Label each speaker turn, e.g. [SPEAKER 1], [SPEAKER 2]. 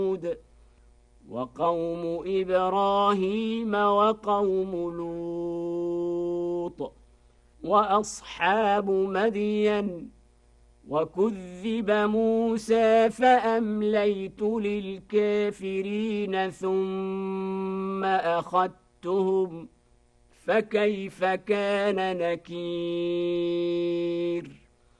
[SPEAKER 1] وقوم إبراهيم وقوم لوط وأصحاب مدين وكذب موسى فأمليت للكافرين ثم أخذتهم فكيف كان نكير